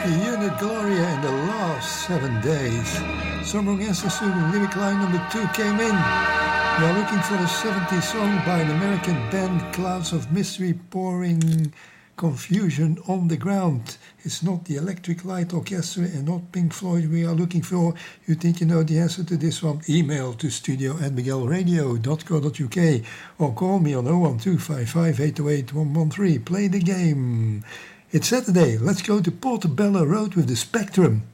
Unit Gloria in the last 7 days. Song answers to lyric line number 2 came in. We are looking for a 70s song by an American band, Clouds of Mystery pouring confusion on the ground. It's not the Electric Light Orchestra and not Pink Floyd we are looking for. You think you know the answer to this one? Email to studio@miguelradio.co.uk or call me on 01255808113. Play the game. It's Saturday. Let's go to Portobello Road with the Spectrum.